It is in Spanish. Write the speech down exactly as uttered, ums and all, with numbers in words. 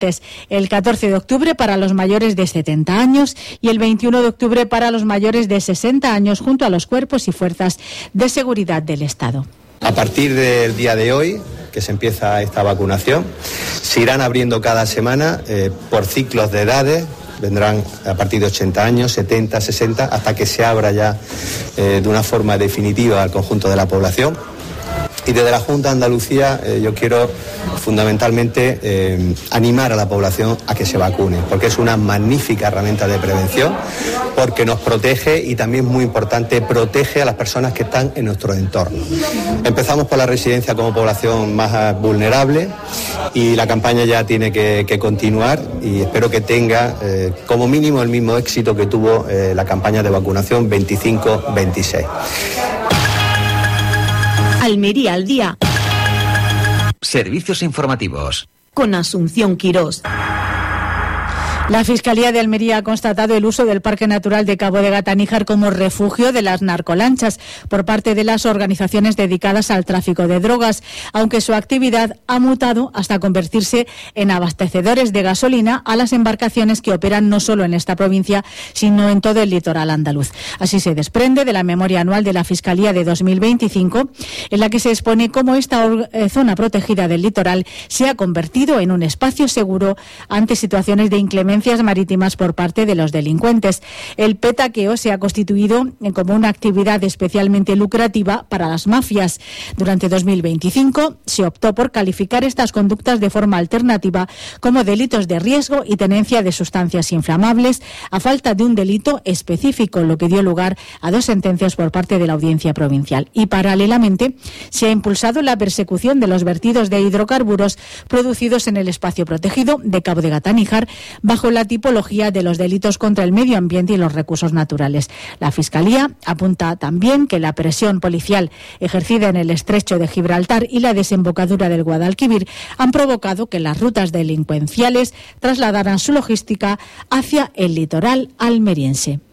el catorce de octubre para los mayores de setenta años y el veintiuno de octubre para los mayores de sesenta años, junto a los cuerpos y fuerzas de seguridad del Estado. A partir del día de hoy, que se empieza esta vacunación, se irán abriendo cada semana eh, por ciclos de edades. Vendrán a partir de ochenta años, setenta, sesenta, hasta que se abra ya eh, de una forma definitiva al conjunto de la población. Y desde la Junta de Andalucía eh, yo quiero fundamentalmente eh, animar a la población a que se vacune, porque es una magnífica herramienta de prevención, porque nos protege y también, muy importante, protege a las personas que están en nuestro entorno. Empezamos por la residencia como población más vulnerable y la campaña ya tiene que, que continuar, y espero que tenga eh, como mínimo el mismo éxito que tuvo eh, la campaña de vacunación veinticinco veintiséis. Almería al día. Servicios informativos. Con Asunción Quirós. La Fiscalía de Almería ha constatado el uso del Parque Natural de Cabo de Gata-Níjar como refugio de las narcolanchas por parte de las organizaciones dedicadas al tráfico de drogas, aunque su actividad ha mutado hasta convertirse en abastecedores de gasolina a las embarcaciones que operan no solo en esta provincia, sino en todo el litoral andaluz. Así se desprende de la memoria anual de la Fiscalía de dos mil veinticinco, en la que se expone cómo esta zona protegida del litoral se ha convertido en un espacio seguro ante situaciones de inclemencia marítimas por parte de los delincuentes. El petaqueo se ha constituido como una actividad especialmente lucrativa para las mafias. Durante dos mil veinticinco se optó por calificar estas conductas de forma alternativa como delitos de riesgo y tenencia de sustancias inflamables, a falta de un delito específico, lo que dio lugar a dos sentencias por parte de la Audiencia Provincial. Y paralelamente se ha impulsado la persecución de los vertidos de hidrocarburos producidos en el espacio protegido de Cabo de Gata-Níjar bajo la tipología de los delitos contra el medio ambiente y los recursos naturales. La Fiscalía apunta también que la presión policial ejercida en el estrecho de Gibraltar y la desembocadura del Guadalquivir han provocado que las rutas delincuenciales trasladaran su logística hacia el litoral almeriense.